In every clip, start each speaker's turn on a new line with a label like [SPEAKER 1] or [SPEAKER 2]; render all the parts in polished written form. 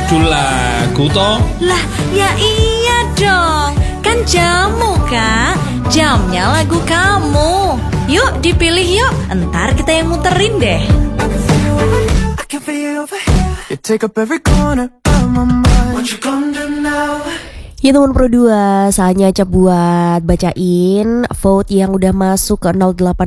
[SPEAKER 1] judul lagu toh?
[SPEAKER 2] Lah, ya iya dong. Kan jamu, Kak. Jamnya lagu kamu. Yuk dipilih yuk. Entar kita yang muterin deh.
[SPEAKER 3] I can feel over here. You take up every corner of my mind. What you gonna do now?
[SPEAKER 4] Ya teman Pro 2, saatnya Acap buat bacain vote yang udah masuk ke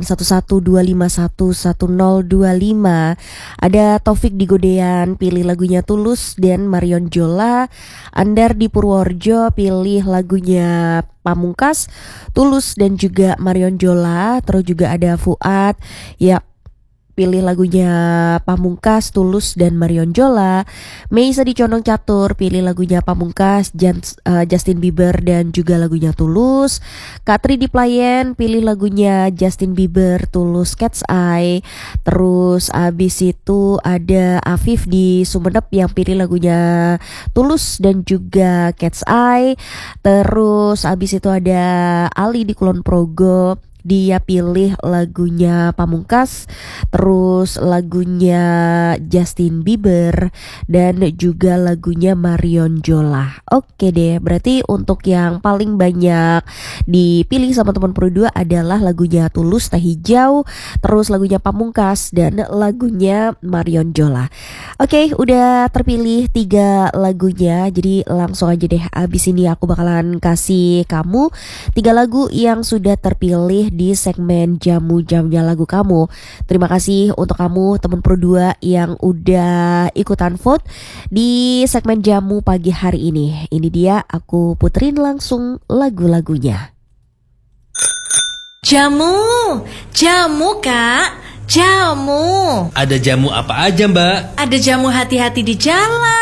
[SPEAKER 4] 08112511025. Ada Taufik di Godean, pilih lagunya Tulus dan Marion Jola. Andar di Purworejo, pilih lagunya Pamungkas, Tulus dan juga Marion Jola. Terus juga ada Fuad, ya pilih lagunya Pamungkas, Tulus dan Marion Jola. Meisa di Condong Catur, pilih lagunya Pamungkas, Justin Bieber dan juga lagunya Tulus. Katri di Playen, pilih lagunya Justin Bieber, Tulus, Cat's Eye. Terus abis itu ada Afif di Sumenep yang pilih lagunya Tulus dan juga Cat's Eye. Terus abis itu ada Ali di Kulon Progo, dia pilih lagunya Pamungkas, terus lagunya Justin Bieber dan juga lagunya Marion Jola. Oke deh, berarti untuk yang paling banyak dipilih sama teman Pro 2 adalah lagunya Tulus, Teh Hijau, terus lagunya Pamungkas dan lagunya Marion Jola. Oke, udah terpilih 3 lagunya. Jadi langsung aja deh, abis ini aku bakalan kasih kamu 3 lagu yang sudah terpilih di segmen Jamu Jamnya Lagu Kamu. Terima kasih untuk kamu teman Pro 2 yang udah ikutan vote di segmen Jamu pagi hari ini. Ini dia, aku puterin langsung lagu-lagunya.
[SPEAKER 2] Jamu, jamu Kak, jamu.
[SPEAKER 1] Ada jamu apa aja Mbak?
[SPEAKER 2] Ada jamu hati-hati di jalan.